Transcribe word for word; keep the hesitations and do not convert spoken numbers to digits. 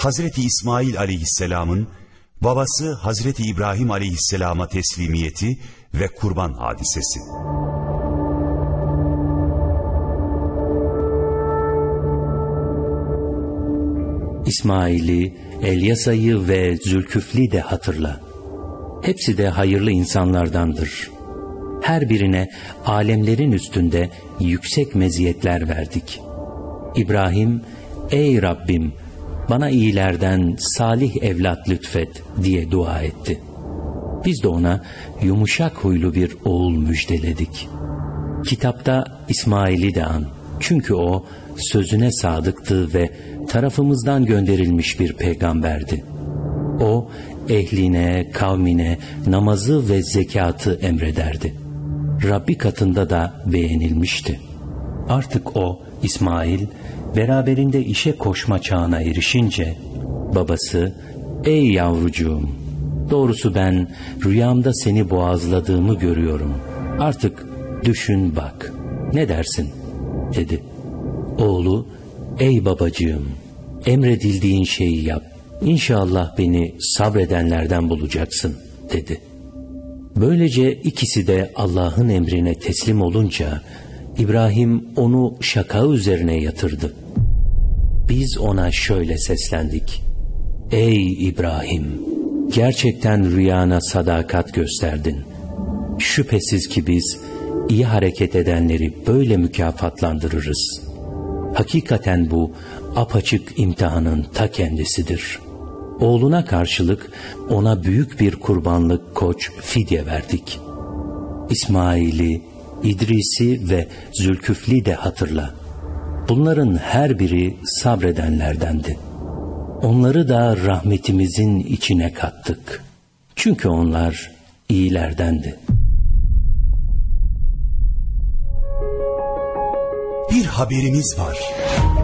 Hazreti İsmail aleyhisselamın babası Hazreti İbrahim aleyhisselama teslimiyeti ve kurban hadisesi. İsmail'i, Elyasa'yı ve Zülküfl'i de hatırla. Hepsi de hayırlı insanlardandır. Her birine alemlerin üstünde yüksek meziyetler verdik. İbrahim, ey Rabbim, bana iyilerden salih evlat lütfet diye dua etti. Biz de ona yumuşak huylu bir oğul müjdeledik. Kitapta İsmail'i de an. Çünkü o sözüne sadıktı ve tarafımızdan gönderilmiş bir peygamberdi. O ehline, kavmine namazı ve zekatı emrederdi. Rabbi katında da beğenilmişti. Artık o, İsmail, beraberinde işe koşma çağına erişince babası, ey yavrucuğum, doğrusu ben rüyamda seni boğazladığımı görüyorum. Artık düşün bak, ne dersin? Dedi. Oğlu, ey babacığım, emredildiğin şeyi yap. İnşallah beni sabredenlerden bulacaksın, dedi. Böylece ikisi de Allah'ın emrine teslim olunca İbrahim onu şaka üzerine yatırdı. Biz ona şöyle seslendik. Ey İbrahim! Gerçekten rüyana sadakat gösterdin. Şüphesiz ki biz iyi hareket edenleri böyle mükafatlandırırız. Hakikaten bu apaçık imtihanın ta kendisidir. Oğluna karşılık ona büyük bir kurbanlık koç fidye verdik. İsmail'i, İdris'i ve Zülküfl'i de hatırla. Bunların her biri sabredenlerdendi. Onları da rahmetimizin içine kattık. Çünkü onlar iyilerdendi. Bir haberimiz var.